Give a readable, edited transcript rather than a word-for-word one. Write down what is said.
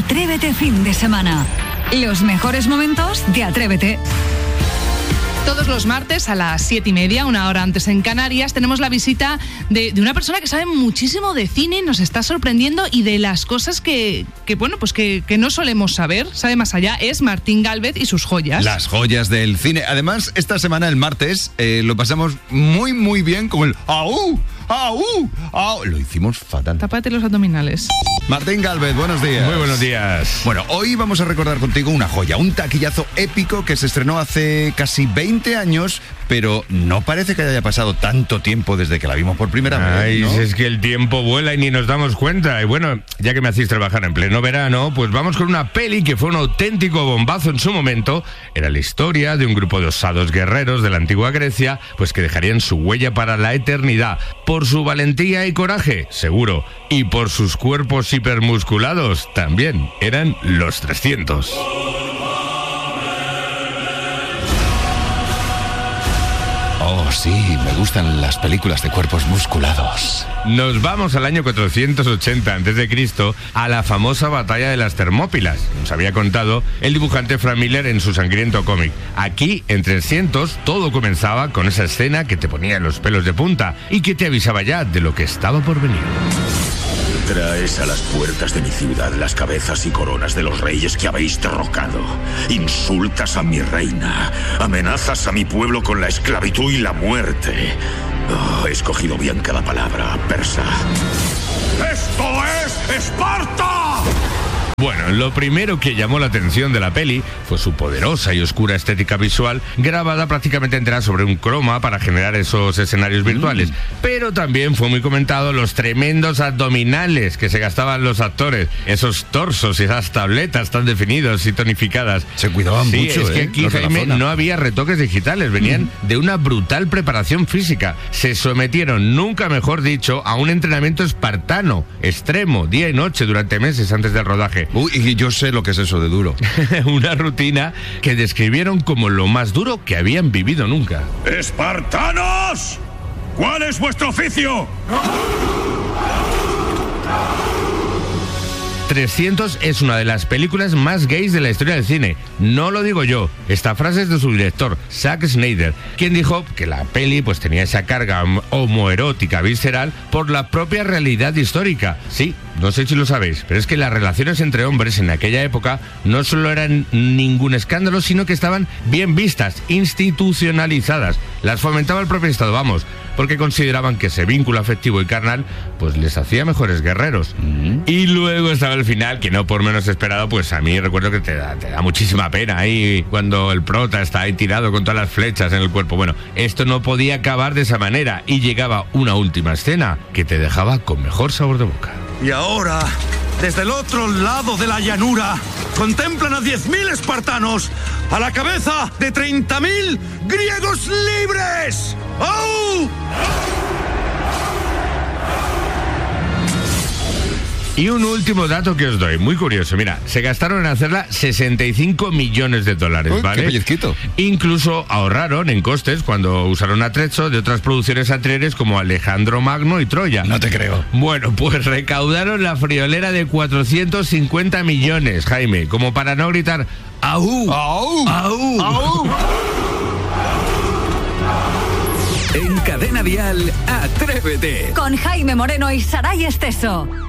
Atrévete fin de semana. Los mejores momentos de Atrévete. Todos los martes a las 7:30, una hora antes en Canarias, tenemos la visita de una persona que sabe muchísimo de cine, nos está sorprendiendo y de las cosas que no solemos saber, sabe más allá, es Martín Gálvez y sus joyas. Las joyas del cine. Además, esta semana, el martes, lo pasamos muy, muy bien con el ¡au! ¡Au! ¡Au! Lo hicimos fatal. Tápate los abdominales. Martín Gálvez, buenos días. Muy buenos días. Bueno, hoy vamos a recordar contigo una joya, un taquillazo épico que se estrenó hace casi 20 años, pero no parece que haya pasado tanto tiempo desde que la vimos por primera vez, ¿no? Es que el tiempo vuela y ni nos damos cuenta. Y bueno, ya que me hacéis trabajar en pleno verano, pues vamos con una peli que fue un auténtico bombazo en su momento. Era la historia de un grupo de osados guerreros de la antigua Grecia, pues que dejarían su huella para la eternidad. Por su valentía y coraje, seguro. Y por sus cuerpos hipermusculados, también. Eran los 300. Oh, sí, me gustan las películas de cuerpos musculados. Nos vamos al año 480 a.C., a la famosa batalla de las Termópilas. Nos había contado el dibujante Frank Miller en su sangriento cómic. Aquí, en 300, todo comenzaba con esa escena que te ponía los pelos de punta y que te avisaba ya de lo que estaba por venir. Traes a las puertas de mi ciudad las cabezas y coronas de los reyes que habéis derrocado. Insultas a mi reina. Amenazas a mi pueblo con la esclavitud y la muerte. Oh, he escogido bien cada palabra, persa. ¡Esto es Esparta! Bueno, lo primero que llamó la atención de la peli fue su poderosa y oscura estética visual, grabada prácticamente entera sobre un croma para generar esos escenarios virtuales. Pero también fue muy comentado los tremendos abdominales que se gastaban los actores, esos torsos y esas tabletas tan definidos y tonificadas. Se cuidaban mucho, es que aquí, Jaime, no había retoques digitales, venían de una brutal preparación física. Se sometieron, nunca mejor dicho, a un entrenamiento espartano, extremo, día y noche durante meses antes del rodaje. Uy, y yo sé lo que es eso de duro. Una rutina que describieron como lo más duro que habían vivido nunca. ¡Espartanos! ¿Cuál es vuestro oficio? 300 es una de las películas más gays de la historia del cine. No lo digo yo. Esta frase es de su director, Zack Snyder, quien dijo que la peli pues tenía esa carga homoerótica visceral por la propia realidad histórica. Sí, no sé si lo sabéis, pero es que las relaciones entre hombres en aquella época no solo eran ningún escándalo, sino que estaban bien vistas, institucionalizadas. Las fomentaba el propio Estado, vamos, porque consideraban que ese vínculo afectivo y carnal pues les hacía mejores guerreros. Y luego estaba el final, que no por menos esperado, pues a mí recuerdo que te da muchísima pena ahí cuando el prota está ahí tirado con todas las flechas en el cuerpo. Bueno, esto no podía acabar de esa manera y llegaba una última escena que te dejaba con mejor sabor de boca. Y ahora, desde el otro lado de la llanura, contemplan a 10.000 espartanos a la cabeza de 30.000 griegos libres. ¡Oh! Y un último dato que os doy, muy curioso. Mira, se gastaron en hacerla 65 millones de dólares, ¿vale? ¡Qué pellizquito! Incluso ahorraron en costes cuando usaron atrecho de otras producciones anteriores como Alejandro Magno y Troya. No te creo. Bueno, pues recaudaron la friolera de 450 millones, Jaime, como para no gritar ¡Aú! ¡Aú! ¡Aú! ¡Aú! En Cadena Dial, Atrévete. Con Jaime Moreno y Saray Esteso.